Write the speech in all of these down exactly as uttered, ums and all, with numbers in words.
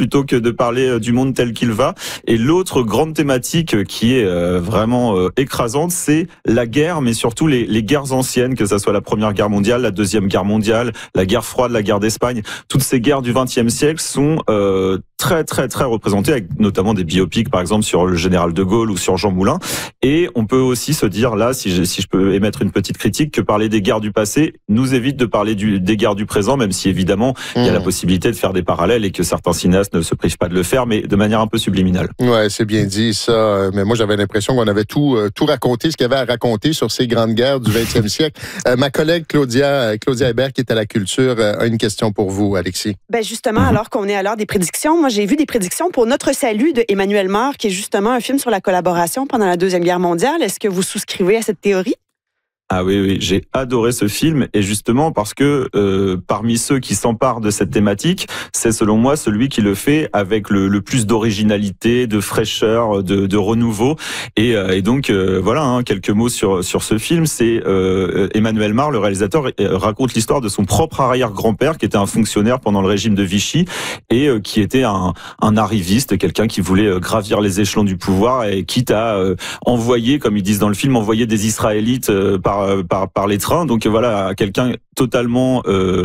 plutôt que de parler du monde tel qu'il va. Et l'autre grande thématique qui est euh, vraiment euh, écrasante, c'est la guerre, mais surtout les, les guerres anciennes, que ça soit la Première Guerre mondiale, la Deuxième Guerre mondiale, la guerre froide, la guerre d'Espagne. Toutes ces guerres du vingtième siècle sont euh, très très très représentées, avec notamment des biopics par exemple sur le général de Gaulle ou sur Jean Moulin. Et on peut aussi se dire là, si je, si je peux émettre une petite critique, que parler des guerres du passé nous évite de parler du, des guerres du présent, même si évidemment mmh. il y a la possibilité de faire des parallèles et que certains cinéastes ne se privent pas de le faire, mais de manière un peu subliminale. Ouais, c'est bien dit ça. Mais moi j'avais l'impression qu'on avait tout euh, tout raconté, ce qu'il y avait à raconter sur ces grandes guerres du vingtième siècle. Euh, ma collègue Claudia Claudia Hébert, qui est à la culture, euh, a une question pour vous, Alexis. Ben justement, mmh. alors qu'on est à l'heure des prédictions, moi j'ai vu des prédictions pour Notre salut de Emmanuel Mare, qui est justement un film sur la collaboration pendant la Deuxième Guerre mondiale. Est-ce que vous souscrivez à cette théorie? Ah oui, oui, j'ai adoré ce film, et justement parce que euh, parmi ceux qui s'emparent de cette thématique, c'est selon moi celui qui le fait avec le, le plus d'originalité, de fraîcheur, de, de renouveau. Et, euh, et donc euh, voilà, hein, quelques mots sur sur ce film. C'est euh, Emmanuel Mare, le réalisateur, raconte l'histoire de son propre arrière-grand-père qui était un fonctionnaire pendant le régime de Vichy et euh, qui était un, un arriviste, quelqu'un qui voulait euh, gravir les échelons du pouvoir et quitte à euh, envoyer, comme ils disent dans le film, envoyer des Israélites euh, par Par, par les trains, donc voilà, quelqu'un totalement euh,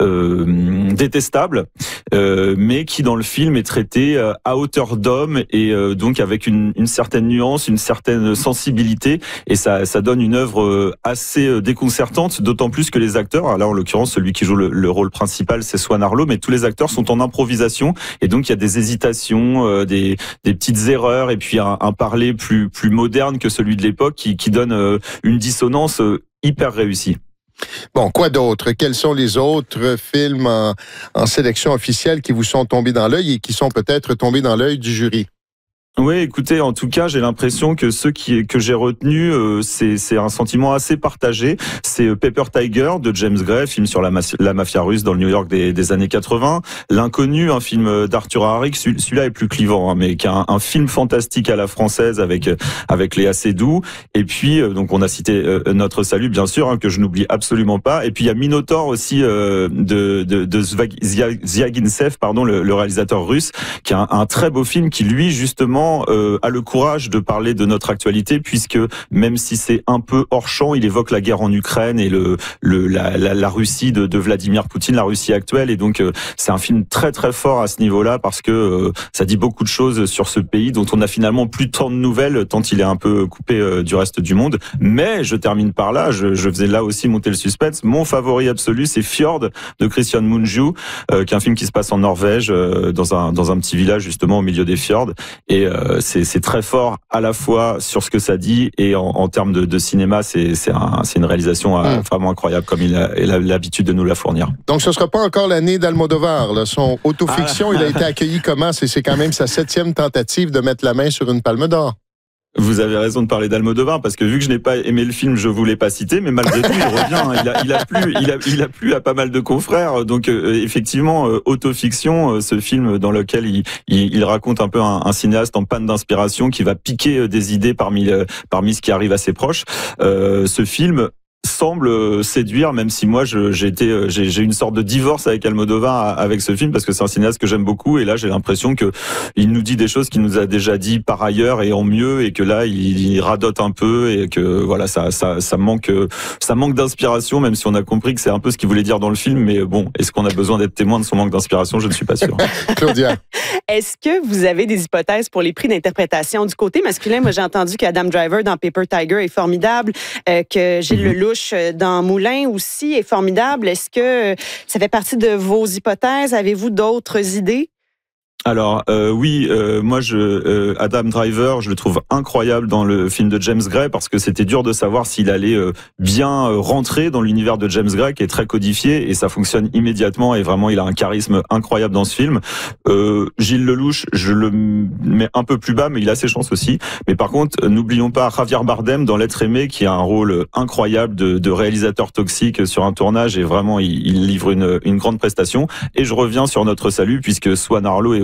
euh, détestable, euh, mais qui dans le film est traité euh, à hauteur d'homme et euh, donc avec une, une certaine nuance, une certaine sensibilité, et ça, ça donne une œuvre assez déconcertante, d'autant plus que les acteurs, là en l'occurrence celui qui joue le, le rôle principal c'est Swan Arlo, mais tous les acteurs sont en improvisation, et donc il y a des hésitations, euh, des, des petites erreurs, et puis un, un parler plus, plus moderne que celui de l'époque qui, qui donne euh, une dissonance euh, hyper réussie. Bon, quoi d'autre? Quels sont les autres films en, en sélection officielle qui vous sont tombés dans l'œil et qui sont peut-être tombés dans l'œil du jury? Oui, écoutez, en tout cas, j'ai l'impression que ceux qui, que j'ai retenus, euh, c'est, c'est un sentiment assez partagé. C'est Paper Tiger de James Gray, film sur la, ma- la mafia russe dans le New York des, des années quatre-vingts. L'Inconnu, un film d'Arthur Harrick, celui-là est plus clivant, hein, mais qui est un, un film fantastique à la française avec avec Léa Seydoux. Et puis, euh, donc, on a cité euh, Notre salut, bien sûr, hein, que je n'oublie absolument pas. Et puis, il y a Minotaur aussi euh, de de, de Zvyagintsev, pardon, le, le réalisateur russe, qui est un, un très beau film qui, lui, justement, Euh, a le courage de parler de notre actualité, puisque même si c'est un peu hors champ, il évoque la guerre en Ukraine et le, le la, la, la Russie de, de Vladimir Poutine, la Russie actuelle, et donc euh, c'est un film très très fort à ce niveau-là, parce que euh, ça dit beaucoup de choses sur ce pays dont on a finalement plus tant de nouvelles, tant il est un peu coupé euh, du reste du monde. Mais je termine par là, je, je faisais là aussi monter le suspense. Mon favori absolu, c'est Fjord de Christian Mungiu, euh, qui est un film qui se passe en Norvège, euh, dans un dans un petit village justement au milieu des fjords, et euh, C'est, c'est très fort à la fois sur ce que ça dit et en, en termes de, de cinéma, c'est, c'est, un, c'est une réalisation mmh. vraiment incroyable, comme il a, il a l'habitude de nous la fournir. Donc ce ne sera pas encore l'année d'Almodovar, là. Son autofiction, ah. il a été accueilli comment? C'est, c'est quand même sa septième tentative de mettre la main sur une palme d'or. Vous avez raison de parler d'Almodovar, parce que vu que je n'ai pas aimé le film, je voulais pas citer, mais malgré tout, il revient. Il a, il a plu, il a, il a plu à pas mal de confrères. Donc, euh, effectivement, euh, autofiction, euh, ce film dans lequel il, il, il raconte un peu un, un cinéaste en panne d'inspiration qui va piquer des idées parmi, euh, parmi ce qui arrive à ses proches. Euh, ce film semble séduire, même si moi je, j'ai été j'ai, j'ai une sorte de divorce avec Almodovar avec ce film, parce que c'est un cinéaste que j'aime beaucoup, et là j'ai l'impression que il nous dit des choses qu'il nous a déjà dit par ailleurs et en mieux, et que là il, il radote un peu, et que voilà, ça ça ça manque ça manque d'inspiration, même si on a compris que c'est un peu ce qu'il voulait dire dans le film. Mais bon, est-ce qu'on a besoin d'être témoin de son manque d'inspiration? Je ne suis pas sûr. Claudia, est-ce que vous avez des hypothèses pour les prix d'interprétation du côté masculin? Moi j'ai entendu qu'Adam Driver dans Paper Tiger est formidable, euh, que Gilles mm-hmm. Lelouch dans Moulin aussi est formidable. Est-ce que ça fait partie de vos hypothèses? Avez-vous d'autres idées? Alors euh, oui, euh, moi je euh, Adam Driver, je le trouve incroyable dans le film de James Gray, parce que c'était dur de savoir s'il allait euh, bien euh, rentrer dans l'univers de James Gray, qui est très codifié, et ça fonctionne immédiatement, et vraiment il a un charisme incroyable dans ce film. Euh, Gilles Lelouch, je le mets un peu plus bas, mais il a ses chances aussi. Mais par contre, n'oublions pas Javier Bardem dans L'être aimé, qui a un rôle incroyable de, de réalisateur toxique sur un tournage, et vraiment il, il livre une, une grande prestation. Et je reviens sur Notre salut, puisque Swan Arlo est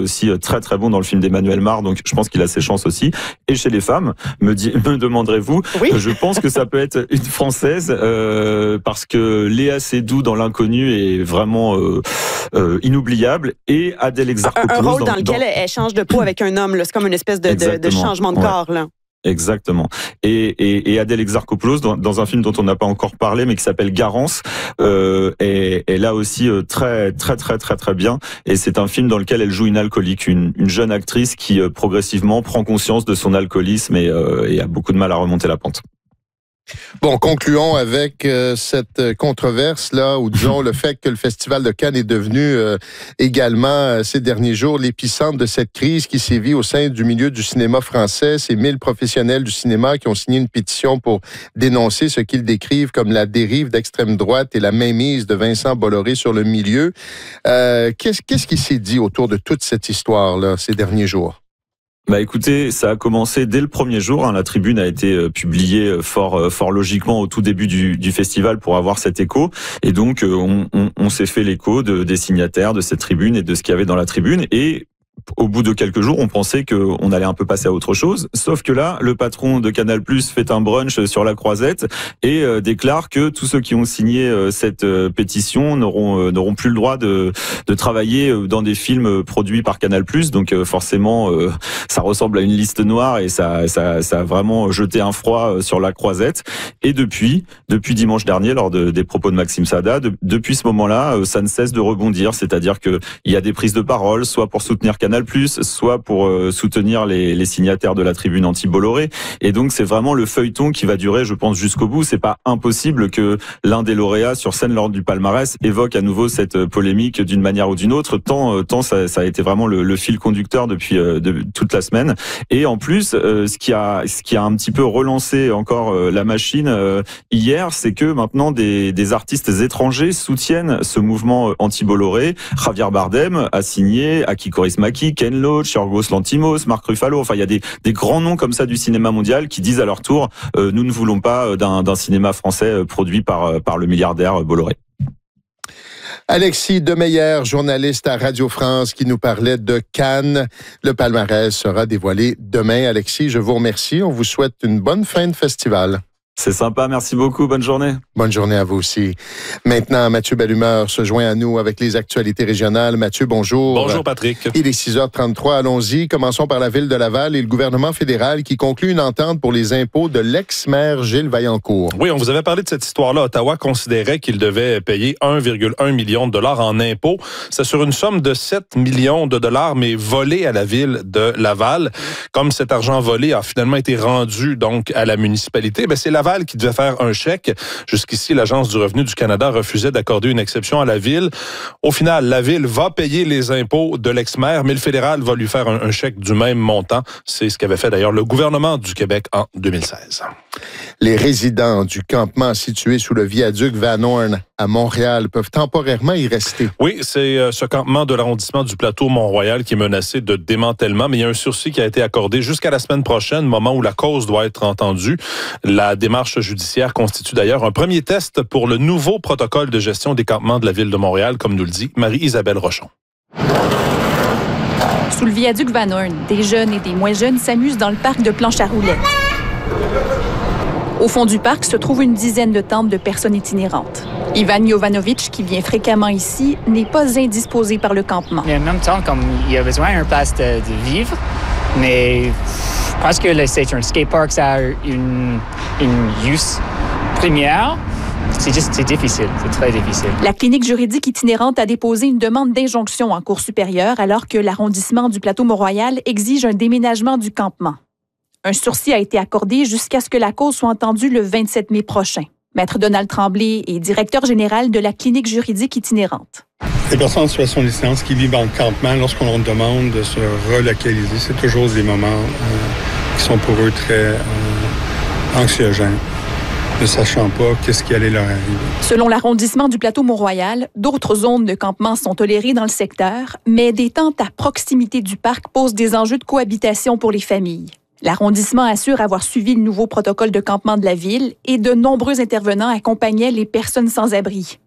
aussi très très bon dans le film d'Emmanuel Mar, donc je pense qu'il a ses chances aussi. Et chez les femmes, me, dit, me demanderez-vous, oui. je pense que ça peut être une Française, euh, parce que Léa Seydoux dans L'Inconnu est vraiment euh, euh, inoubliable, et Adèle Exarchopoulos... Un, un rôle dans, dans lequel dans... elle change de peau avec un homme, là. C'est comme une espèce de, de, de changement de corps. Ouais. Là. Exactement. Et, et, et Adèle Exarchopoulos, dans, dans un film dont on n'a pas encore parlé, mais qui s'appelle Garance, euh, est, est là aussi euh, très, très, très, très, très bien. Et c'est un film dans lequel elle joue une alcoolique, une, une jeune actrice qui euh, progressivement prend conscience de son alcoolisme et, euh, et a beaucoup de mal à remonter la pente. Bon, concluons avec euh, cette controverse-là, ou disons le fait que le Festival de Cannes est devenu euh, également, euh, ces derniers jours, l'épicentre de cette crise qui sévit au sein du milieu du cinéma français. Ces mille professionnels du cinéma qui ont signé une pétition pour dénoncer ce qu'ils décrivent comme la dérive d'extrême droite et la mainmise de Vincent Bolloré sur le milieu. Euh, qu'est-ce, qu'est-ce qui s'est dit autour de toute cette histoire-là ces derniers jours? Bah écoutez, ça a commencé dès le premier jour. Hein. La tribune a été euh, publiée fort, euh, fort logiquement au tout début du, du festival pour avoir cet écho. Et donc, euh, on, on, on s'est fait l'écho de, des signataires de cette tribune et de ce qu'il y avait dans la tribune. Et au bout de quelques jours, on pensait qu'on allait un peu passer à autre chose. Sauf que là, le patron de Canal+ fait un brunch sur la Croisette et euh, déclare que tous ceux qui ont signé euh, cette euh, pétition n'auront euh, n'auront plus le droit de de travailler dans des films produits par Canal+. Donc euh, forcément, euh, ça ressemble à une liste noire et ça ça ça a vraiment jeté un froid sur la Croisette. Et depuis depuis dimanche dernier, lors de, des propos de Maxime Saada, de, depuis ce moment-là, euh, ça ne cesse de rebondir. C'est-à-dire que il y a des prises de parole, soit pour soutenir Canal+, soit pour euh, soutenir les, les signataires de la tribune anti-Bolloré. Et donc, c'est vraiment le feuilleton qui va durer, je pense, jusqu'au bout. C'est pas impossible que l'un des lauréats sur scène lors du palmarès évoque à nouveau cette polémique d'une manière ou d'une autre. Tant, tant ça, ça a été vraiment le, le fil conducteur depuis euh, de, toute la semaine. Et en plus, euh, ce qui a, ce qui a un petit peu relancé encore euh, la machine euh, hier, c'est que maintenant des, des artistes étrangers soutiennent ce mouvement anti-Bolloré. Javier Bardem a signé, Aki Kaurismäki, Ken Loach, Yorgos Lanthimos, Marc Ruffalo. Enfin, il y a des, des grands noms comme ça du cinéma mondial qui disent à leur tour euh, nous ne voulons pas d'un, d'un cinéma français produit par, par le milliardaire Bolloré. Alexis Demeyer, journaliste à Radio France, qui nous parlait de Cannes. Le palmarès sera dévoilé demain. Alexis, je vous remercie. On vous souhaite une bonne fin de festival. C'est sympa, merci beaucoup, bonne journée. Bonne journée à vous aussi. Maintenant, Mathieu Bellumeur se joint à nous avec les actualités régionales. Mathieu, bonjour. Bonjour Patrick. Il est six heures trente-trois, allons-y. Commençons par la ville de Laval et le gouvernement fédéral qui conclut une entente pour les impôts de l'ex-maire Gilles Vaillancourt. Oui, on vous avait parlé de cette histoire-là. Ottawa considérait qu'il devait payer un virgule un million de dollars en impôts. C'est sur une somme de sept millions de dollars, mais volée à la ville de Laval. Comme cet argent volé a finalement été rendu donc à la municipalité, ben c'est Laval qui devait faire un chèque. Jusqu'ici, l'Agence du revenu du Canada refusait d'accorder une exception à la ville. Au final, la ville va payer les impôts de l'ex-maire, mais le fédéral va lui faire un, un chèque du même montant. C'est ce qu'avait fait d'ailleurs le gouvernement du Québec en deux mille seize. Les résidents du campement situé sous le viaduc Van Horn à Montréal peuvent temporairement y rester. Oui, c'est euh, ce campement de l'arrondissement du Plateau-Mont-Royal qui est menacé de démantèlement, mais il y a un sursis qui a été accordé jusqu'à la semaine prochaine, moment où la cause doit être entendue. La démarche judiciaire constitue d'ailleurs un premier test pour le nouveau protocole de gestion des campements de la Ville de Montréal, comme nous le dit Marie-Isabelle Rochon. Sous le viaduc Van Horn, des jeunes et des moins jeunes s'amusent dans le parc de planche à roulettes. Au fond du parc se trouve une dizaine de tentes de personnes itinérantes. Ivan Jovanovic, qui vient fréquemment ici, n'est pas indisposé par le campement. Mais en même temps, comme il y a besoin d'une place de, de vivre, mais je pense que c'est un skatepark, ça a une, une use première. C'est juste, c'est difficile, c'est très difficile. La clinique juridique itinérante a déposé une demande d'injonction en cour supérieure alors que l'arrondissement du Plateau-Mont-Royal exige un déménagement du campement. Un sursis a été accordé jusqu'à ce que la cause soit entendue le vingt-sept mai prochain. Maître Donald Tremblay est directeur général de la clinique juridique itinérante. Les personnes en situation d'itinérance qui vivent dans le campement, lorsqu'on leur demande de se relocaliser, c'est toujours des moments euh, qui sont pour eux très euh, anxiogènes, ne sachant pas qu'est-ce qui allait leur arriver. Selon l'arrondissement du Plateau-Mont-Royal, d'autres zones de campement sont tolérées dans le secteur, mais des tentes à proximité du parc posent des enjeux de cohabitation pour les familles. L'arrondissement assure avoir suivi le nouveau protocole de campement de la ville et de nombreux intervenants accompagnaient les personnes sans abri.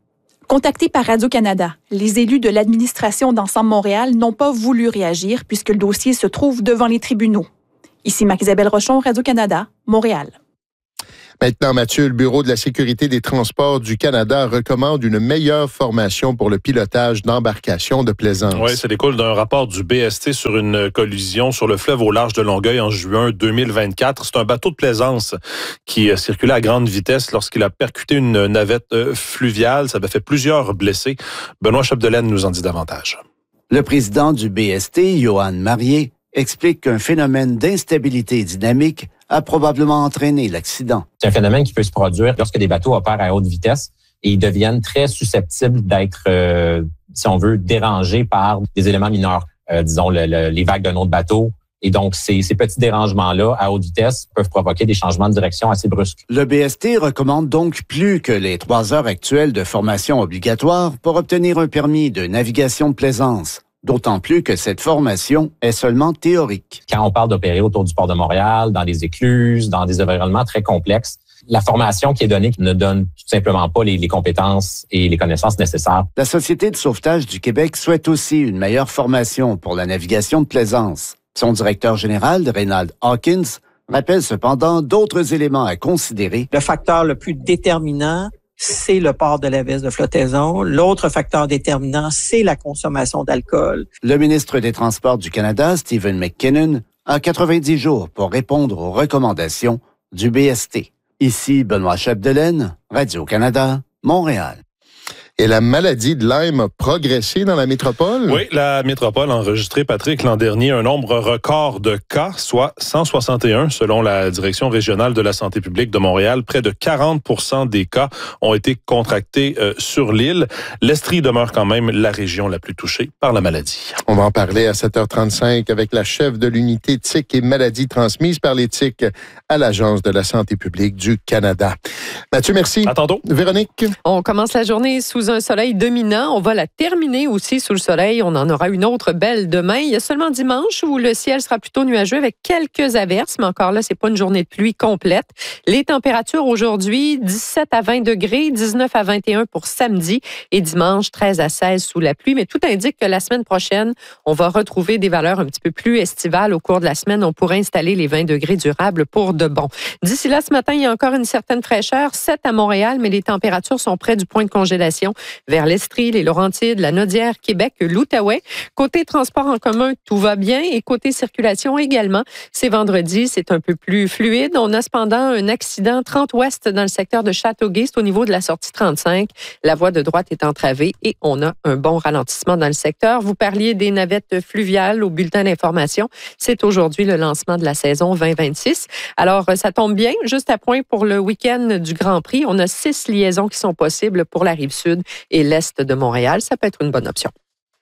Contactés par Radio-Canada, les élus de l'administration d'Ensemble Montréal n'ont pas voulu réagir puisque le dossier se trouve devant les tribunaux. Ici Marc-Isabelle Rochon, Radio-Canada, Montréal. Maintenant, Mathieu, le Bureau de la sécurité des transports du Canada recommande une meilleure formation pour le pilotage d'embarcations de plaisance. Oui, ça découle d'un rapport du B S T sur une collision sur le fleuve au large de Longueuil en juin deux mille vingt-quatre. C'est un bateau de plaisance qui circulait à grande vitesse lorsqu'il a percuté une navette fluviale. Ça avait fait plusieurs blessés. Benoît Chapdelaine nous en dit davantage. Le président du B S T, Johan Marier, explique qu'un phénomène d'instabilité dynamique a probablement entraîné l'accident. C'est un phénomène qui peut se produire lorsque des bateaux opèrent à haute vitesse et ils deviennent très susceptibles d'être, euh, si on veut, dérangés par des éléments mineurs, euh, disons le, le, les vagues d'un autre bateau. Et donc, ces, ces petits dérangements-là, à haute vitesse, peuvent provoquer des changements de direction assez brusques. Le B S T recommande donc plus que les trois heures actuelles de formation obligatoire pour obtenir un permis de navigation de plaisance. D'autant plus que cette formation est seulement théorique. Quand on parle d'opérer autour du port de Montréal, dans des écluses, dans des environnements très complexes, la formation qui est donnée ne donne tout simplement pas les, les compétences et les connaissances nécessaires. La Société de sauvetage du Québec souhaite aussi une meilleure formation pour la navigation de plaisance. Son directeur général, Reynald Hawkins, rappelle cependant d'autres éléments à considérer. Le facteur le plus déterminant, c'est le port de la veste de flottaison. L'autre facteur déterminant, c'est la consommation d'alcool. Le ministre des Transports du Canada, Stephen McKinnon, a quatre-vingt-dix jours pour répondre aux recommandations du B S T. Ici Benoît Chapdelaine, Radio-Canada, Montréal. Et la maladie de Lyme a progressé dans la métropole? Oui, la métropole a enregistré, Patrick, l'an dernier, un nombre record de cas, soit cent soixante et un selon la Direction régionale de la santé publique de Montréal. Près de quarante pour cent des cas ont été contractés euh, sur l'île. L'Estrie demeure quand même la région la plus touchée par la maladie. On va en parler à sept heures trente-cinq avec la chef de l'unité tiques et maladies transmises par les tiques à l'Agence de la santé publique du Canada. Mathieu, merci. À tantôt. Véronique. On commence la journée sous un soleil dominant. On va la terminer aussi sous le soleil. On en aura une autre belle demain. Il y a seulement dimanche où le ciel sera plutôt nuageux avec quelques averses, mais encore là, c'est pas une journée de pluie complète. Les températures aujourd'hui, dix-sept à vingt degrés, dix-neuf à vingt et un pour samedi et dimanche, treize à seize sous la pluie. Mais tout indique que la semaine prochaine, on va retrouver des valeurs un petit peu plus estivales. Au cours de la semaine, on pourrait installer les vingt degrés durables pour de bon. D'ici là, ce matin, il y a encore une certaine fraîcheur, sept à Montréal, mais les températures sont près du point de congélation vers l'Estrie, les Laurentides, la Naudière, Québec, l'Outaouais. Côté transport en commun, tout va bien et côté circulation également. C'est vendredi, c'est un peu plus fluide. On a cependant un accident trente ouest dans le secteur de Châteauguay, c'est au niveau de la sortie trente-cinq. La voie de droite est entravée et on a un bon ralentissement dans le secteur. Vous parliez des navettes fluviales au bulletin d'information. C'est aujourd'hui le lancement de la saison vingt vingt-six. Alors, ça tombe bien, juste à point pour le week-end du Grand Prix. On a six liaisons qui sont possibles pour la Rive-Sud et l'Est de Montréal. Ça peut être une bonne option.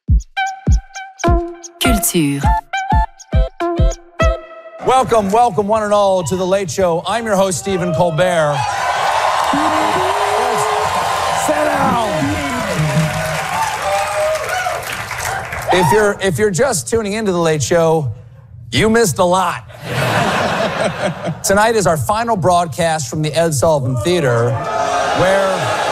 Culture. Welcome, welcome one and all to The Late Show. I'm your host, Stephen Colbert. Sit down. If you're, if you're just tuning into The Late Show, you missed a lot. Tonight is our final broadcast from the Ed Sullivan Theater, where...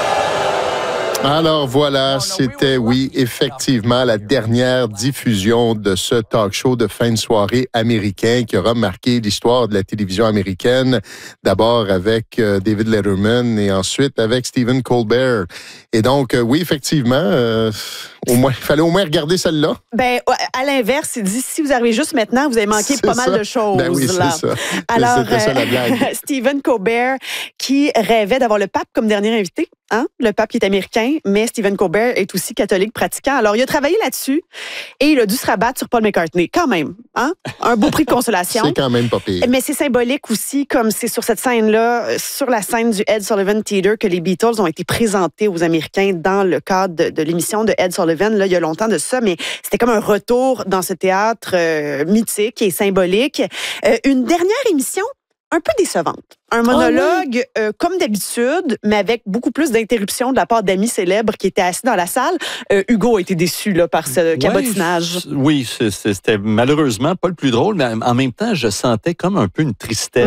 Alors voilà, c'était, oui, effectivement, la dernière diffusion de ce talk show de fin de soirée américain qui aura marqué l'histoire de la télévision américaine, d'abord avec euh, David Letterman et ensuite avec Stephen Colbert. Et donc, euh, oui, effectivement, euh, au moins, il fallait au moins regarder celle-là. Ben, à l'inverse, il dit, si vous arrivez juste maintenant, vous avez manqué c'est pas ça. mal de choses. Ben oui, là. c'est ça. Alors, C'était ça la blague. euh, Stephen Colbert, qui rêvait d'avoir le pape comme dernier invité. Hein? Le pape qui est américain, mais Stephen Colbert est aussi catholique pratiquant. Alors, il a travaillé là-dessus et il a dû se rabattre sur Paul McCartney. Quand même, hein? Un beau prix de consolation. C'est quand même pas pire. Mais c'est symbolique aussi, comme c'est sur cette scène-là, sur la scène du Ed Sullivan Theater, que les Beatles ont été présentés aux Américains dans le cadre de, de l'émission de Ed Sullivan, là, il y a longtemps de ça, mais c'était comme un retour dans ce théâtre euh, mythique et symbolique. Euh, une dernière émission un peu décevante. Un monologue, oh oui. euh, comme d'habitude, mais avec beaucoup plus d'interruptions de la part d'amis célèbres qui étaient assis dans la salle. Euh, Hugo a été déçu là, par ce cabotinage. Ouais, oui, c'était malheureusement pas le plus drôle, mais en même temps, je sentais comme un peu une tristesse. Mm-hmm.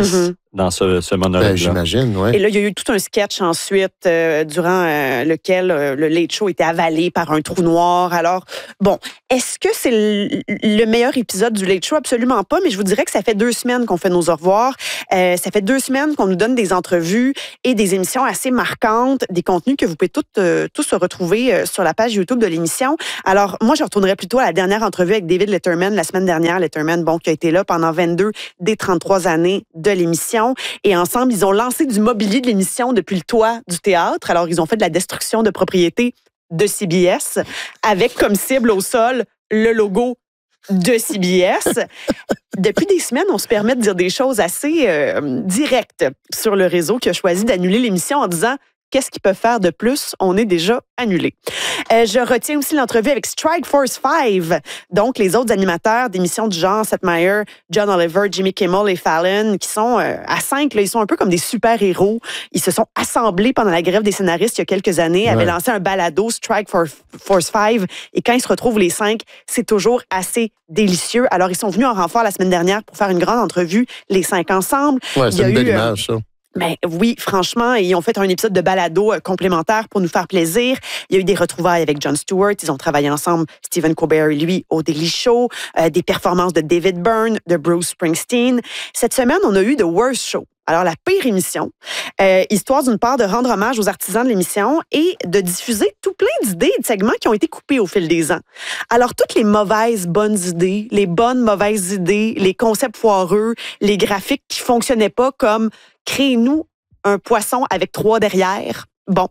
dans ce, ce monologue-là. Ben, j'imagine, oui. Et là, il y a eu tout un sketch ensuite euh, durant euh, lequel euh, le Late Show était avalé par un trou noir. Alors, bon, est-ce que c'est le, le meilleur épisode du Late Show? Absolument pas, mais je vous dirais que ça fait deux semaines qu'on fait nos au revoir. Euh, ça fait deux semaines qu'on nous donne des entrevues et des émissions assez marquantes, des contenus que vous pouvez tous, euh, tous retrouver euh, sur la page YouTube de l'émission. Alors, moi, je retournerai plutôt à la dernière entrevue avec David Letterman la semaine dernière. Letterman, bon, qui a été là pendant vingt-deux des trente-trois années de l'émission. Et ensemble, ils ont lancé du mobilier de l'émission depuis le toit du théâtre. Alors, ils ont fait de la destruction de propriété de C B S avec comme cible au sol le logo de C B S. Depuis des semaines, on se permet de dire des choses assez euh, directes sur le réseau qui a choisi d'annuler l'émission en disant qu'est-ce qu'ils peuvent faire de plus? On est déjà annulé. Euh, je retiens aussi l'entrevue avec Strike Force five, donc les autres animateurs d'émissions du genre, Seth Meyers, John Oliver, Jimmy Kimmel et Fallon, qui sont euh, à cinq, là, ils sont un peu comme des super-héros. Ils se sont assemblés pendant la grève des scénaristes il y a quelques années, ouais. avaient lancé un balado, Strike Force five, et quand ils se retrouvent les cinq, c'est toujours assez délicieux. Alors, ils sont venus en renfort la semaine dernière pour faire une grande entrevue, les cinq ensemble. Ouais, c'est une belle image, ça. Ben oui, franchement, ils ont fait un épisode de balado complémentaire pour nous faire plaisir. Il y a eu des retrouvailles avec Jon Stewart. Ils ont travaillé ensemble, Stephen Colbert et lui, au Daily Show. Euh, des performances de David Byrne, de Bruce Springsteen. Cette semaine, on a eu The Worst Show. Alors, la pire émission, euh, histoire d'une part de rendre hommage aux artisans de l'émission et de diffuser tout plein d'idées et de segments qui ont été coupés au fil des ans. Alors, toutes les mauvaises bonnes idées, les bonnes mauvaises idées, les concepts foireux, les graphiques qui fonctionnaient pas comme « créez-nous un poisson avec trois derrière ». Bon.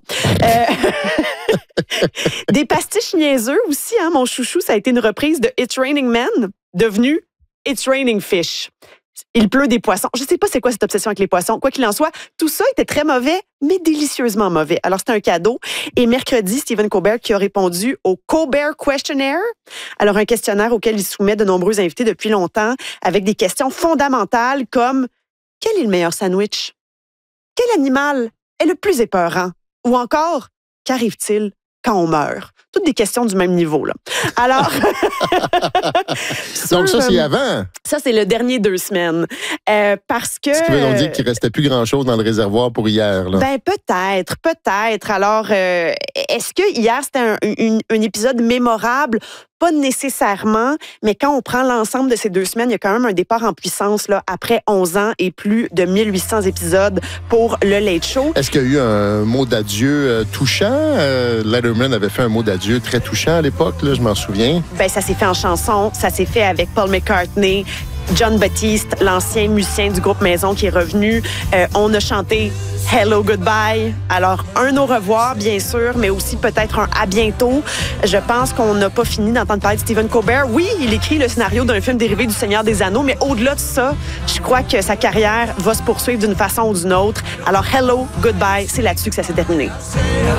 Euh, des pastiches niaiseux aussi, hein, mon chouchou, ça a été une reprise de It's Raining Men, devenu It's Raining Fish. Il pleut des poissons. Je ne sais pas c'est quoi cette obsession avec les poissons. Quoi qu'il en soit, tout ça était très mauvais, mais délicieusement mauvais. Alors, c'était un cadeau. Et mercredi, Stephen Colbert qui a répondu au Colbert Questionnaire. Alors, un questionnaire auquel il soumet de nombreux invités depuis longtemps avec des questions fondamentales comme « Quel est le meilleur sandwich? Quel animal est le plus épeurant? » Ou encore « Qu'arrive-t-il quand on meurt? » Toutes des questions du même niveau, là. Alors... Donc, ça, c'est avant. Ça, c'est le dernier deux semaines. Euh, parce que... Ce qui veut donc dire qu'il restait plus grand-chose dans le réservoir pour hier, là. Ben, peut-être, peut-être. Alors, euh, est-ce que hier, c'était un, un, un épisode mémorable? Pas nécessairement, mais quand on prend l'ensemble de ces deux semaines, il y a quand même un départ en puissance là, après onze ans et plus de mille huit cents épisodes pour le Late Show. Est-ce qu'il y a eu un mot d'adieu euh, touchant? Euh, Letterman avait fait un mot d'adieu très touchant à l'époque, là, je m'en souviens. Ben, ça s'est fait en chanson, ça s'est fait avec Paul McCartney, John Batiste, l'ancien musicien du groupe Maison qui est revenu. Euh, on a chanté Hello, Goodbye. Alors, un au revoir, bien sûr, mais aussi peut-être un à bientôt. Je pense qu'on n'a pas fini d'entendre parler de Stephen Colbert. Oui, il écrit le scénario d'un film dérivé du Seigneur des Anneaux, mais au-delà de ça, je crois que sa carrière va se poursuivre d'une façon ou d'une autre. Alors, Hello, Goodbye, c'est là-dessus que ça s'est terminé.